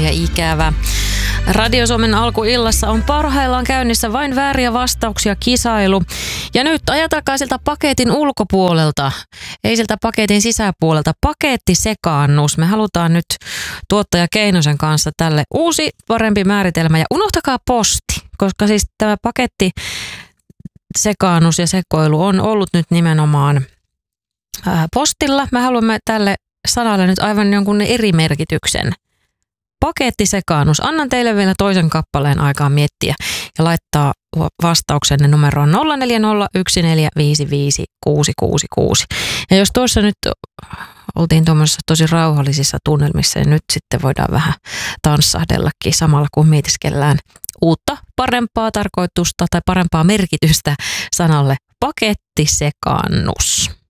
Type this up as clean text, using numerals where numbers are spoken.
ja ikävä. Radio Suomen alkuillassa on parhaillaan käynnissä vain vääriä vastauksia -kisailu. Ja nyt ajatelkaa siltä paketin ulkopuolelta, ei siltä paketin sisäpuolelta. Pakettisekaannus. Me halutaan nyt tuottaja Keinosen kanssa tälle uusi, parempi määritelmä. Ja unohtakaa posti, koska siis tämä pakettisekaannus ja sekoilu on ollut nyt nimenomaan postilla. Me haluamme tälle sanalle nyt aivan jonkun eri merkityksen. Pakettisekaannus. Annan teille vielä toisen kappaleen aikaa miettiä ja laittaa vastauksenne numeroon 0401455666. Ja jos tuossa nyt oltiin tuommoisessa tosi rauhallisissa tunnelmissa, niin nyt sitten voidaan vähän tanssahdellakin samalla kun mietiskellään uutta, parempaa tarkoitusta tai parempaa merkitystä sanalle pakettisekaannus.